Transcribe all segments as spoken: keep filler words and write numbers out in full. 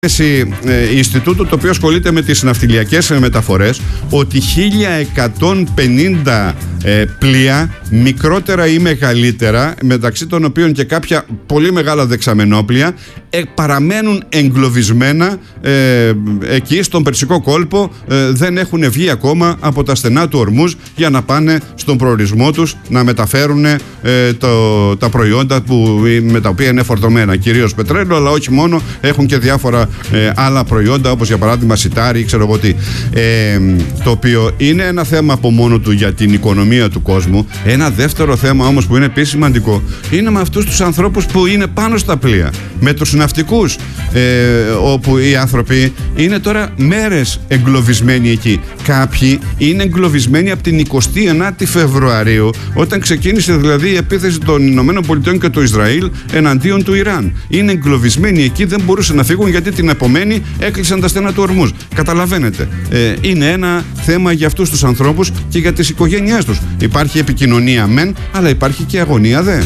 Ε, Ινστιτούτο το οποίο ασχολείται με τις ναυτιλιακές μεταφορές ότι χίλια εκατόν πενήντα ε, πλοία, μικρότερα ή μεγαλύτερα, μεταξύ των οποίων και κάποια πολύ μεγάλα δεξαμενόπλοια, ε, παραμένουν εγκλωβισμένα ε, εκεί στον Περσικό κόλπο, ε, δεν έχουν βγει ακόμα από τα στενά του Ορμούζ για να πάνε στον προορισμό τους να μεταφέρουν ε, το, τα προϊόντα που, με τα οποία είναι φορτωμένα, κυρίως πετρέλαιο, αλλά όχι μόνο, έχουν και διάφορα Ε, άλλα προϊόντα, όπως για παράδειγμα σιτάρι ή ξέρω εγώ τι, ε, το οποίο είναι ένα θέμα από μόνο του για την οικονομία του κόσμου. Ένα δεύτερο θέμα όμως που είναι επίσης σημαντικό είναι με αυτούς τους ανθρώπους που είναι πάνω στα πλοία, με τους ναυτικούς, ε, όπου οι άνθρωποι είναι τώρα μέρες εγκλωβισμένοι εκεί. Κάποιοι είναι εγκλωβισμένοι από την εικοστή ενάτη Φεβρουαρίου, όταν ξεκίνησε δηλαδή η επίθεση των Ηνωμένων Πολιτειών και του Ισραήλ εναντίον του Ιράν. Είναι εγκλωβισμένοι εκεί, δεν μπορούσαν να φύγουν γιατί την επομένη έκλεισαν τα στενά του Ορμούζ. Καταλαβαίνετε, ε, είναι ένα θέμα για αυτούς τους ανθρώπους και για τις οικογένειές τους. Υπάρχει επικοινωνία μεν, αλλά υπάρχει και αγωνία δε.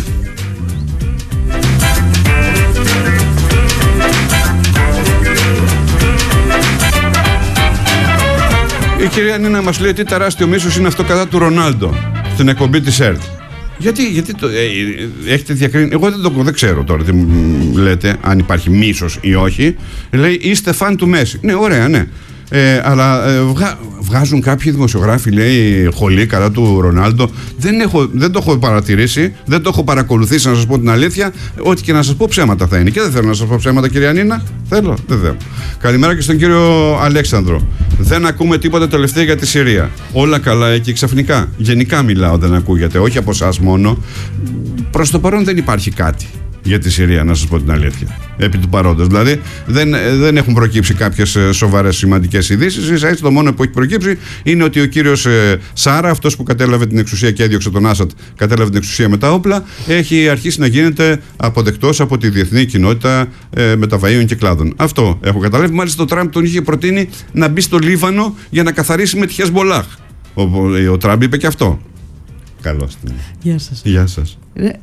Η κυρία Νίνα μας λέει τι τεράστιο μίσος είναι αυτό κατά του Ρονάλντο στην εκπομπή της ΕΡΤ. Γιατί, γιατί το, ε, έχετε διακρίνει? Εγώ δεν, το, δεν ξέρω τώρα τι λέτε, αν υπάρχει μίσος ή όχι. Λέει είστε φαν του Μέση. Ναι, ωραία, ναι. Ε, αλλά ε, βγα, βγάζουν κάποιοι δημοσιογράφοι, λέει, χολή κατά του Ρονάλντο. Δεν, έχω, δεν το έχω παρατηρήσει, δεν το έχω παρακολουθήσει, να σας πω την αλήθεια. Ό,τι και να σας πω ψέματα θα είναι. Και δεν θέλω να σας πω ψέματα, κυρία Νίνα. Θέλω, δεν θέλω. Καλημέρα και στον κύριο Αλέξανδρο. Δεν ακούμε τίποτα τελευταία για τη Συρία. Όλα καλά εκεί ξαφνικά. Γενικά μιλάω, δεν ακούγεται, όχι από εσάς μόνο. Προς το παρόν δεν υπάρχει κάτι για τη Συρία, να σας πω την αλήθεια. Επί του παρόντος. Δηλαδή δεν, δεν έχουν προκύψει κάποιες σοβαρές σημαντικές ειδήσεις. Ίσα έτσι το μόνο που έχει προκύψει είναι ότι ο κύριος ε, Σάρα, αυτός που κατέλαβε την εξουσία και έδιωξε τον Άσαντ, κατέλαβε την εξουσία με τα όπλα, έχει αρχίσει να γίνεται αποδεκτός από τη διεθνή κοινότητα ε, μεταβαΐων και κλάδων. Αυτό έχω καταλάβει. Μάλιστα ο Τραμπ τον είχε προτείνει να μπει στο Λίβανο για να καθαρίσει με τη Χεσμολάχ. Ο, ο, ο Τραμπ είπε και αυτό. Καλώς. Γεια σας. Γεια σας.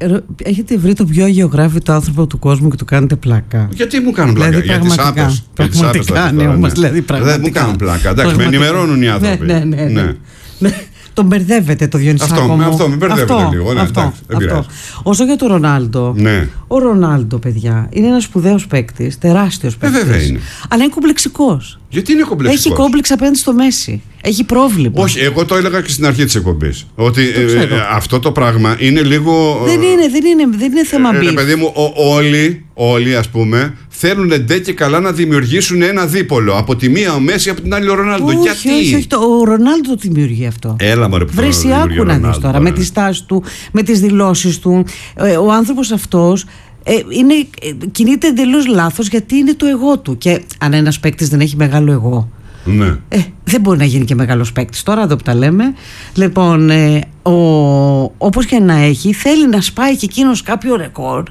Έχετε βρει το πιο αγιογράφητο άνθρωπο του κόσμου και του κάνετε πλάκα? Γιατί μου κάνουν πλάκα? Δηλαδή, για τις άπες. Πραγματικά, ναι, όμως, δηλαδή, πραγματικά. Δεν μου κάνουν πλάκα. Εντάξει, με ενημερώνουν οι άνθρωποι. Ναι, ναι, ναι. ναι. ναι. Τον μπερδεύετε το Διονυσάκο αυτό, μου. Αυτό, με μπερδεύετε αυτό, λίγο. Ναι, αυτό, εντάξει, αυτό. Όσο για τον Ρονάλντο. Ναι. Ο Ρονάλντο, παιδιά, είναι ένας σπουδαίος παίκτης, τεράστιος παίκτης. Ε, βέβαια είναι. Αλλά είναι κομπλεξικός. Γιατί είναι κομπλεξικός? Έχει κόμπλεξ απέναντι στο Μέση. Έχει πρόβλημα. Όχι, εγώ το έλεγα και στην αρχή της εκπομπής. Ότι ε, ε, αυτό το πράγμα είναι λίγο. Δεν είναι, δεν είναι, δεν είναι θέμα μπιφ. Ε, παιδί μου, ο, όλοι, όλοι ας πούμε, θέλουν ντε και καλά να δημιουργήσουν ένα δίπολο. Από τη μία ο Μέση, από την άλλη ο Ρονάλντο. Όχι, Γιατί? όχι, όχι, το, ο Ρονάλντο το δημιουργεί αυτό. Έλα, μωρέ, που Βρέσει, άκου να δεις τώρα, με τη στάση του, με τις δηλώσεις του. Ε, ο άνθρωπος αυτός ε, είναι, ε, κινείται εντελώς λάθος, γιατί είναι το εγώ του. Και αν ένας παίκτης δεν έχει μεγάλο εγώ, ναι. Ε, δεν μπορεί να γίνει και μεγάλος παίκτης. Τώρα εδώ που τα λέμε. Λοιπόν, ε, ο, όπως και να έχει, θέλει να σπάει και εκείνος κάποιο ρεκόρ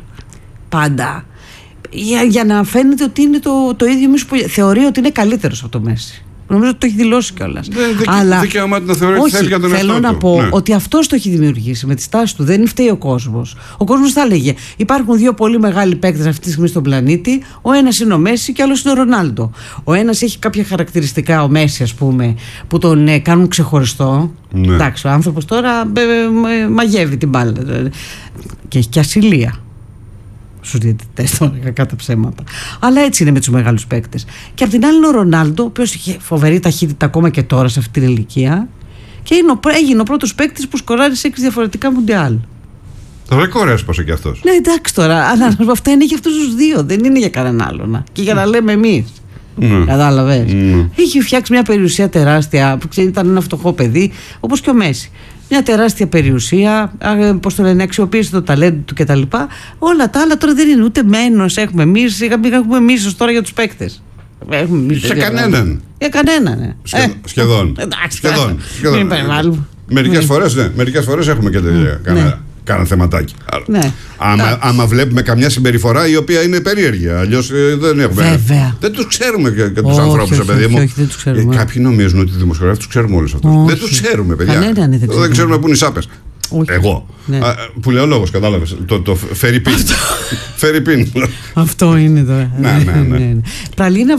πάντα, για, για να φαίνεται ότι είναι το, το ίδιο μίσο που θεωρεί ότι είναι καλύτερος από το Μέση. Νομίζω ότι το έχει δηλώσει κιόλας. Δεν δικαίωμά του να θεωρεί ότι θέλει για τον εαυτό του. Θέλω να πω, ναι, ότι αυτός το έχει δημιουργήσει με τη στάση του. Δεν φταίει ο κόσμος. Ο κόσμος θα έλεγε: υπάρχουν δύο πολύ μεγάλοι παίκτες αυτή τη στιγμή στον πλανήτη. Ο ένας είναι ο Μέση και ο άλλος είναι ο Ρονάλντο. Ο ένας έχει κάποια χαρακτηριστικά, ο Μέση ας πούμε, που τον ε, κάνουν ξεχωριστό. Ναι. Εντάξει, ο άνθρωπος τώρα ε, ε, ε, μαγεύει την μπάλα. Και έχει και ασυλία στους διαιτητές τώρα, κακά τα ψέματα. Αλλά έτσι είναι με τους μεγάλους παίκτες. Και απ' την άλλη είναι ο Ρονάλντο, ο οποίος είχε φοβερή ταχύτητα ακόμα και τώρα σε αυτή την ηλικία, και είναι ο, έγινε ο πρώτος παίκτης που σκοράρει σε έξι διαφορετικά μουντιάλ. Το ρεκόρ έσπασε κι αυτός. Ναι, εντάξει τώρα, αλλά αυτά είναι για αυτούς τους δύο, δεν είναι για κανέναν άλλον. Και για να λέμε εμείς. Mm. Κατάλαβες. Mm. Είχε φτιάξει μια περιουσία τεράστια, που ξέρει, ήταν ένα φτωχό παιδί, όπως και ο Μέση. Μια τεράστια περιουσία, πώς το λένε, αξιοποίησε το ταλέντο του κτλ. Όλα τα άλλα τώρα δεν είναι ούτε μένος. Έχουμε εμείς, έχουμε μίσος τώρα για τους παίκτες. Σε κανέναν. Για κανέναν, ναι. Σχεδόν. Ε, σχεδόν. Εντάξει, σχεδόν. σχεδόν. Μην υπερβάλλουμε. Μερικές φορές, ναι. Μερικές φορές έχουμε και τέτοια. Ναι. Κάνα θεματάκι. Ναι. Άμα, άμα βλέπουμε καμιά συμπεριφορά η οποία είναι περίεργη. Αλλιώς ε, δεν έχουμε. Βέβαια. Δεν τους ξέρουμε και, και τους ανθρώπους, παιδί μου. Όχι, όχι, δεν τους ξέρουμε. Ε, κάποιοι νομίζουν ότι οι δημοσιογράφοι τους ξέρουμε όλους αυτούς. Όχι. Δεν τους ξέρουμε, παιδιά. Κανένα, ναι, δεν, δεν ξέρουμε πού είναι οι σάπες. Όχι. Εγώ. Ναι. Α, που λέω λόγος, κατάλαβες. Το, το Φερρυπίν. Φερρυπίν. Αυτό είναι τώρα. Ναι, ναι, ναι. Πραλίνα